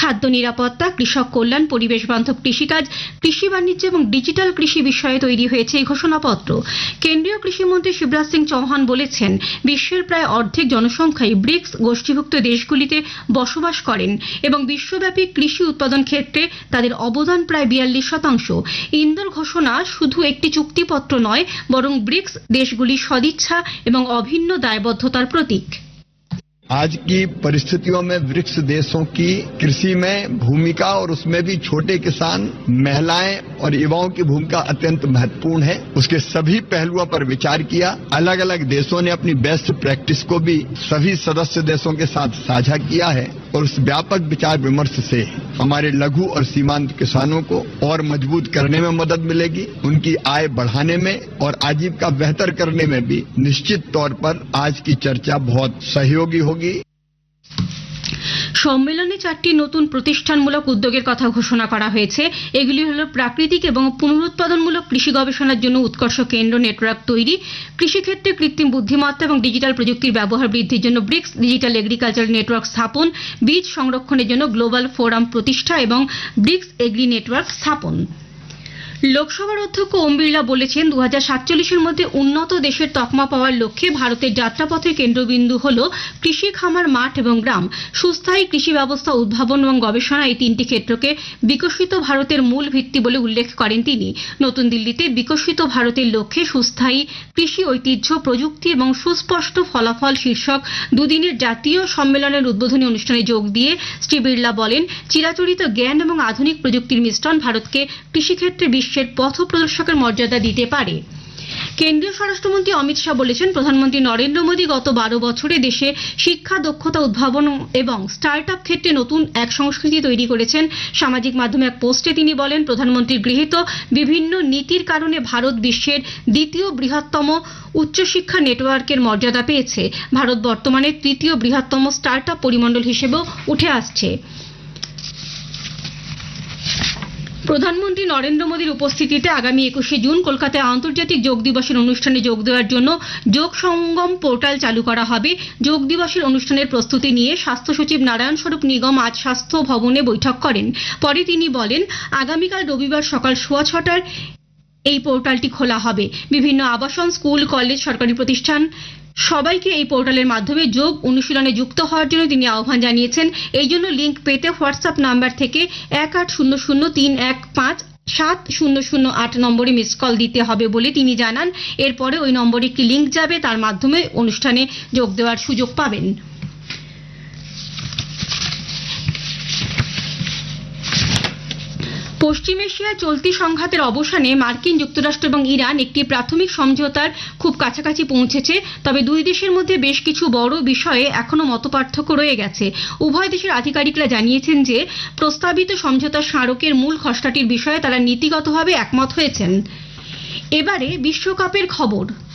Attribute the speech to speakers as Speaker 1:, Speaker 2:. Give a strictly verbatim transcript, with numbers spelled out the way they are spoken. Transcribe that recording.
Speaker 1: খাদ্য নিরাপত্তা, কৃষক কল্যাণ, পরিবেশ বান্ধব কৃষিকাজ, কৃষি বাণিজ্য এবং ডিজিটাল কৃষি বিষয়ে তৈরি হয়েছে এই ঘোষণাপত্র। কেন্দ্রীয় কৃষিমন্ত্রী শিবরাজ সিং চৌহান বলেছেন, বিশ্বের প্রায় অর্ধেক জনসংখ্যাই ব্রিক্স গোষ্ঠীভুক্ত দেশগুলিতে বসবাস করেন এবং বিশ্বব্যাপী কৃষি উৎপাদন ক্ষেত্রে তাদের অবদান প্রায় বিয়াল্লিশ শতাংশ। ইন্দোর ঘোষণা শুধু একটি চুক্তিপত্র নয়, বরং ব্রিক্স দেশগুলির সদিচ্ছা এবং অভিন্ন দায়বদ্ধতার প্রতীক।
Speaker 2: आज की परिस्थितियों में ब्रिक्स देशों की कृषि में भूमिका और उसमें भी छोटे किसान, महिलाएं और युवाओं की भूमिका अत्यंत महत्वपूर्ण है। उसके सभी पहलुओं पर विचार किया। अलग अलग देशों ने अपनी बेस्ट प्रैक्टिस को भी सभी सदस्य देशों के साथ साझा किया है और उस व्यापक विचार विमर्श से हमारे लघु और सीमांत किसानों को और मजबूत करने में मदद मिलेगी, उनकी आय बढ़ाने में और आजीविका बेहतर करने में भी निश्चित तौर पर आज की चर्चा बहुत सहयोगी होगी।
Speaker 1: সম্মেলনে চারটি নতুন প্রতিষ্ঠানমূলক উদ্যোগের কথা ঘোষণা করা হয়েছে। এগুলি হল প্রাকৃতিক এবং পুনরুৎপাদনমূলক কৃষি গবেষণার জন্য উৎকর্ষ কেন্দ্র নেটওয়ার্ক তৈরি, কৃষিক্ষেত্রে কৃত্রিম বুদ্ধিমত্তা এবং ডিজিটাল প্রযুক্তির ব্যবহার বৃদ্ধির জন্য ব্রিক্স ডিজিটাল এগ্রিকালচার নেটওয়ার্ক স্থাপন, বীজ সংরক্ষণের জন্য গ্লোবাল ফোরাম প্রতিষ্ঠা এবং ব্রিক্স এগ্রি নেটওয়ার্ক স্থাপন। লোকসভার অধ্যক্ষ ওম বিড়লা বলেছেন, দু হাজার সাতচল্লিশের মধ্যে উন্নত দেশের তকমা পাওয়ার লক্ষ্যে ভারতের যাত্রাপথের কেন্দ্রবিন্দু হল কৃষি, খামার, মাঠ এবং গ্রাম। সুস্থায়ী কৃষি ব্যবস্থা, উদ্ভাবন এবং গবেষণা এই তিনটি ক্ষেত্রকে বিকশিত ভারতের মূল ভিত্তি বলে উল্লেখ করেন তিনি। নতুন দিল্লিতে বিকশিত ভারতের লক্ষ্যে সুস্থায়ী কৃষি, ঐতিহ্য, প্রযুক্তি এবং সুস্পষ্ট ফলাফল শীর্ষক দুদিনের জাতীয় সম্মেলনের উদ্বোধনী অনুষ্ঠানে যোগ দিয়ে শ্রী বিড়লা বলেন, চিরাচরিত জ্ঞান এবং আধুনিক প্রযুক্তির মিশ্রণ ভারতকে কৃষিক্ষেত্রে বিশ্বের পথ প্রদর্শকের মর্যাদা দিতে পারে। কেন্দ্রীয় স্বরাষ্ট্রমন্ত্রী অমিত শাহ বলেছেন, প্রধানমন্ত্রী নরেন্দ্র মোদী গত বারো বছরে দেশে শিক্ষা, দক্ষতা, উদ্ভাবন এবং স্টার্ট আপ ক্ষেত্রে নতুন এক সংস্কৃতি তৈরি করেছেন। সামাজিক মাধ্যমে এক পোস্টে তিনি বলেন, প্রধানমন্ত্রীর গৃহীত বিভিন্ন নীতির কারণে ভারত বিশ্বের দ্বিতীয় বৃহত্তম উচ্চশিক্ষা নেটওয়ার্কের মর্যাদা পেয়েছে। ভারত বর্তমানে তৃতীয় বৃহত্তম স্টার্ট আপ পরিমণ্ডল হিসেবেও উঠে আসছে। প্রধানমন্ত্রী নরেন্দ্র মোদীর উপস্থিতিতে আগামী একুশে জুন কলকাতায় আন্তর্জাতিক যোগ দিবসের অনুষ্ঠানে যোগ দেওয়ার জন্য যোগ সঙ্গম পোর্টাল চালু করা হবে। যোগ দিবসের অনুষ্ঠানের প্রস্তুতি নিয়ে স্বাস্থ্য সচিব নারায়ণ স্বরূপ নিগম আজ স্বাস্থ্য ভবনে বৈঠক করেন। পরে তিনি বলেন, আগামীকাল রবিবার সকাল সোয়া ছটার এই পোর্টালটি খোলা হবে। বিভিন্ন আবাসন, স্কুল, কলেজ, সরকারি প্রতিষ্ঠান সবাইকে এই পোর্টালের মাধ্যমে যোগ অনুশীলনে যুক্ত হওয়ার জন্য তিনি আহ্বান জানিয়েছেন। এই জন্য লিঙ্ক পেতে হোয়াটসঅ্যাপ নাম্বার থেকে এক আট শূন্য শূন্য তিন এক পাঁচ সাত শূন্য শূন্য আট নম্বরে মিস কল দিতে হবে বলে তিনি জানান। এরপরে ওই নম্বরে একটি লিঙ্ক যাবে, তার মাধ্যমে অনুষ্ঠানে যোগ দেওয়ার সুযোগ পাবেন। পশ্চিম এশিয়ায় চলতি সংঘাতের অবসানে মার্কিন যুক্তরাষ্ট্র এবং ইরান একটি প্রাথমিক সমঝোতার খুব কাছাকাছি পৌঁছেছে। তবে দুই দেশের মধ্যে বেশ কিছু বড় বিষয়ে এখনো মতপার্থক্য রয়ে গেছে। উভয় দেশের আধিকারিকরা জানিয়েছেন যে প্রস্তাবিত সমঝোতার স্মারকের মূল খসড়াটির বিষয়ে তারা নীতিগতভাবে একমত হয়েছেন। এবারে বিশ্বকাপের খবর।